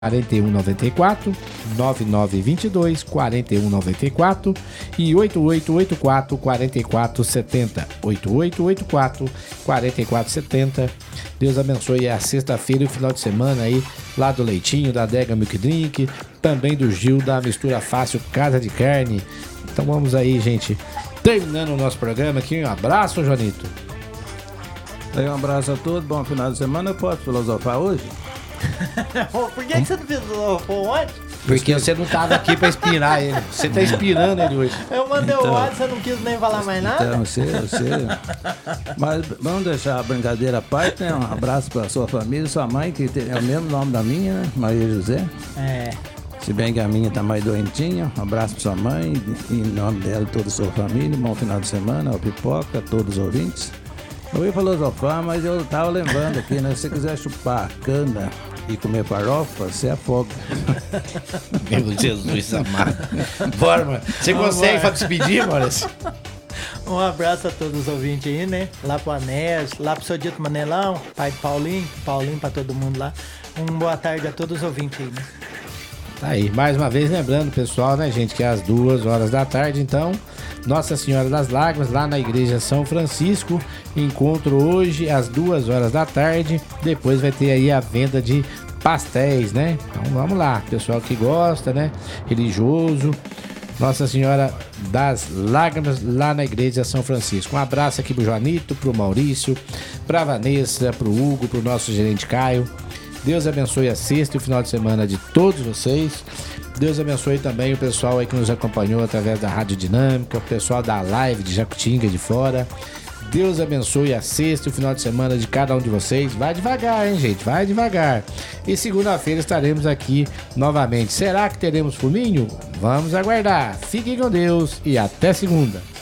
4194, 9922 4194 e 8884 4470, 8884 4470. Deus abençoe a sexta-feira e o final de semana aí, lá do Leitinho, da Adega Milk Drink, também do Gil, da Mistura Fácil Casa de Carne. Então vamos aí, gente, terminando o nosso programa aqui. Um abraço, Joanito. Um abraço a todos, bom final de semana. Eu posso filosofar hoje? Por que você não filosofou ontem? Porque você não estava aqui para inspirar ele. Você está inspirando ele hoje. Eu mandei o áudio, você não quis nem falar mais nada? Então, você. Mas vamos deixar a brincadeira à parte, né? Um abraço para sua família, sua mãe, que é o mesmo nome da minha, né? Maria José. É. Se bem que a minha tá mais doentinha, um abraço para sua mãe, em nome dela e toda a sua família. Bom final de semana, ao Pipoca, a todos os ouvintes. Eu ia filosofar, mas eu tava lembrando aqui, né? Se você quiser chupar cana e comer farofa, você afoga. Meu Jesus amado. Bora, mano. Você consegue para despedir, Maurício? Um abraço a todos os ouvintes aí, né? Lá pro Anés, lá pro seu Dito Manelão, pai de Paulinho pra todo mundo lá. Boa tarde a todos os ouvintes aí, né? Tá aí, mais uma vez lembrando, pessoal, né, gente, que é às 2 horas da tarde, então, Nossa Senhora das Lágrimas, lá na Igreja São Francisco, encontro hoje às 2 horas da tarde, depois vai ter aí a venda de pastéis, né? Então vamos lá, pessoal que gosta, né, religioso, Nossa Senhora das Lágrimas, lá na Igreja São Francisco. Um abraço aqui pro Joanito, pro Maurício, pra Vanessa, pro Hugo, pro nosso gerente Caio. Deus abençoe a sexta e o final de semana de todos vocês. Deus abençoe também o pessoal aí que nos acompanhou através da Rádio Dinâmica, o pessoal da live de Jacutinga de fora. Deus abençoe a sexta e o final de semana de cada um de vocês. Vai devagar, hein, gente? Vai devagar. E segunda-feira estaremos aqui novamente. Será que teremos fuminho? Vamos aguardar. Fiquem com Deus e até segunda.